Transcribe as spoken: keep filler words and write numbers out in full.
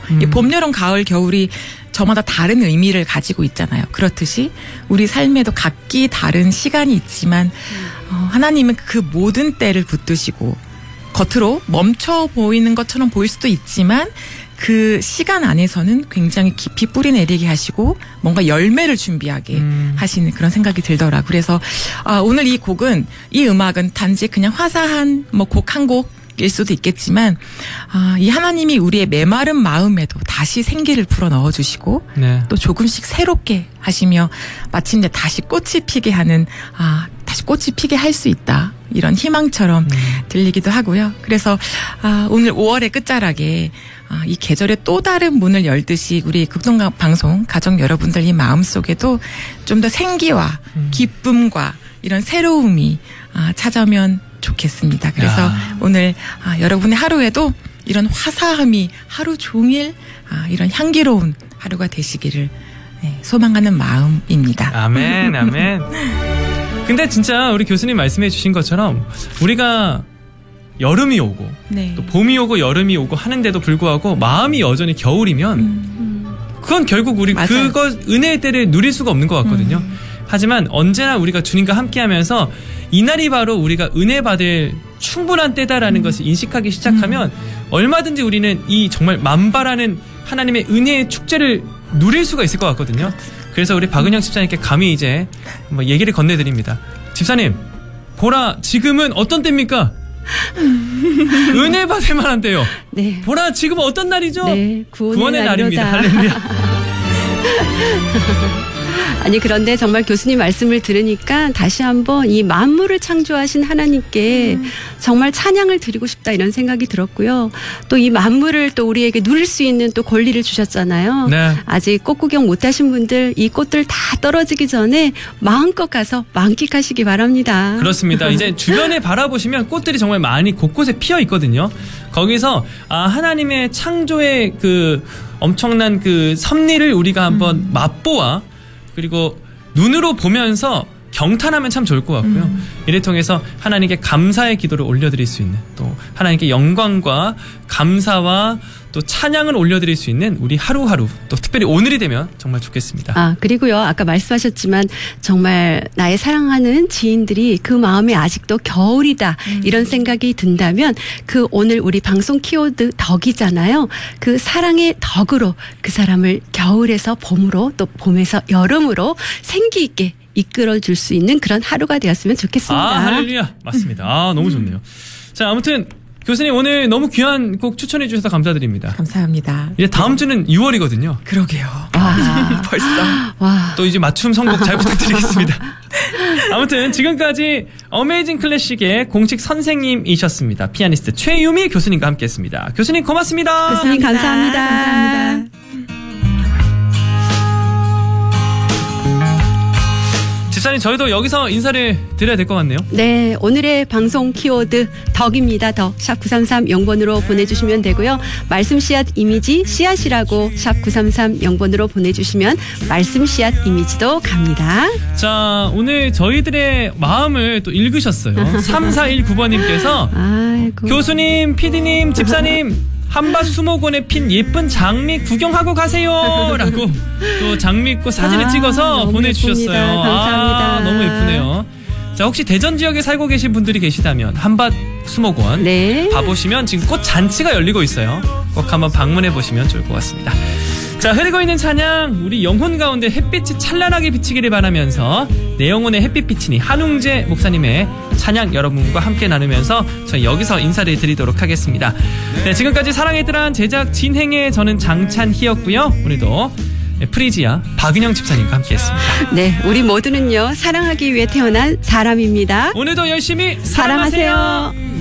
음. 이 봄, 여름, 가을, 겨울이 저마다 다른 의미를 가지고 있잖아요. 그렇듯이 우리 삶에도 각기 다른 시간이 있지만 어, 하나님은 그 모든 때를 붙드시고 겉으로 멈춰 보이는 것처럼 보일 수도 있지만 그 시간 안에서는 굉장히 깊이 뿌리 내리게 하시고 뭔가 열매를 준비하게 음. 하시는 그런 생각이 들더라. 그래서 아, 오늘 이 곡은 이 음악은 단지 그냥 화사한 뭐 곡 한 곡일 수도 있겠지만 아, 이 하나님이 우리의 메마른 마음에도 다시 생기를 불어 넣어주시고 네. 또 조금씩 새롭게 하시며 마침내 다시 꽃이 피게 하는 아, 다시 꽃이 피게 할 수 있다. 이런 희망처럼 음. 들리기도 하고요. 그래서 아, 오늘 오월의 끝자락에 아, 이 계절의 또 다른 문을 열듯이 우리 극동방송 가족 여러분들 이 마음속에도 좀 더 생기와 음. 기쁨과 이런 새로움이 아, 찾아오면 좋겠습니다. 그래서 야. 오늘 아, 여러분의 하루에도 이런 화사함이 하루 종일 아, 이런 향기로운 하루가 되시기를 네, 소망하는 마음입니다. 아멘, 아멘. 근데 진짜 우리 교수님 말씀해 주신 것처럼 우리가 여름이 오고 네. 또 봄이 오고 여름이 오고 하는데도 불구하고 마음이 여전히 겨울이면 음. 그건 결국 우리 맞아요. 그거 은혜의 때를 누릴 수가 없는 것 같거든요. 음. 하지만 언제나 우리가 주님과 함께하면서 이날이 바로 우리가 은혜 받을 충분한 때다라는 음. 것을 인식하기 시작하면 음. 얼마든지 우리는 이 정말 만발하는 하나님의 은혜의 축제를 누릴 수가 있을 것 같거든요. 그래서 우리 박은영 집사님께 감히 이제 뭐 얘기를 건네드립니다. 집사님, 보라 지금은 어떤 때입니까? 은혜 받을 만한 때요. 네. 보라 지금 어떤 날이죠? 네, 구원의, 구원의 날입니다. 할렐루야. 아니 그런데 정말 교수님 말씀을 들으니까 다시 한번 이 만물을 창조하신 하나님께 음. 정말 찬양을 드리고 싶다 이런 생각이 들었고요. 또 이 만물을 또 우리에게 누릴 수 있는 또 권리를 주셨잖아요. 네. 아직 꽃 구경 못하신 분들 이 꽃들 다 떨어지기 전에 마음껏 가서 만끽하시기 바랍니다. 그렇습니다. 이제 주변에 바라보시면 꽃들이 정말 많이 곳곳에 피어 있거든요. 거기서 아 하나님의 창조의 그 엄청난 그 섭리를 우리가 한번 음. 맛보아 그리고 눈으로 보면서 경탄하면 참 좋을 것 같고요. 음. 이를 통해서 하나님께 감사의 기도를 올려드릴 수 있는 또 하나님께 영광과 감사와 또 찬양을 올려드릴 수 있는 우리 하루하루 또 특별히 오늘이 되면 정말 좋겠습니다. 아 그리고요 아까 말씀하셨지만 정말 나의 사랑하는 지인들이 그 마음에 아직도 겨울이다 음. 이런 생각이 든다면 그 오늘 우리 방송 키워드 덕이잖아요. 그 사랑의 덕으로 그 사람을 겨울에서 봄으로 또 봄에서 여름으로 생기 있게 이끌어줄 수 있는 그런 하루가 되었으면 좋겠습니다. 아 할렐루야 맞습니다. 아 너무 좋네요. 자 아무튼 교수님 오늘 너무 귀한 곡 추천해 주셔서 감사드립니다. 감사합니다. 이제 다음 주는 유월이거든요. 그러게요. 와 벌써. 와. 또 이제 맞춤 선곡 잘 부탁드리겠습니다. 아무튼 지금까지 어메이징 클래식의 공식 선생님이셨습니다. 피아니스트 최유미 교수님과 함께했습니다. 교수님 고맙습니다. 교수님 감사합니다. 감사합니다. 감사합니다. 집사님 저희도 여기서 인사를 드려야 될 것 같네요. 네 오늘의 방송 키워드 덕입니다. 덕 샵 구삼삼 영번으로 보내주시면 되고요. 말씀 씨앗 이미지 씨앗이라고 샵 구삼삼 영번으로 보내주시면 말씀 씨앗 이미지도 갑니다. 자 오늘 저희들의 마음을 또 읽으셨어요. 삼사일구 번님께서 아이고. 교수님 피디님 집사님 한밭 수목원에 핀 예쁜 장미 구경하고 가세요 라고 또 장미꽃 사진을 아, 찍어서 보내주셨어요. 예쁩니다. 감사합니다. 아, 너무 예쁘네요. 자 혹시 대전 지역에 살고 계신 분들이 계시다면 한밭 수목원 네. 가보시면 지금 꽃 잔치가 열리고 있어요. 꼭 한번 방문해 보시면 좋을 것 같습니다. 자 흐르고 있는 찬양 우리 영혼 가운데 햇빛이 찬란하게 비치기를 바라면서 내 영혼의 햇빛 비치니 한웅재 목사님의 찬양 여러분과 함께 나누면서 저희 여기서 인사를 드리도록 하겠습니다. 네, 지금까지 사랑의 뜨란 제작 진행의 저는 장찬희였고요. 오늘도 프리지아 박은영 집사님과 함께했습니다. 네, 우리 모두는요 사랑하기 위해 태어난 사람입니다. 오늘도 열심히 사랑하세요. 사랑하세요.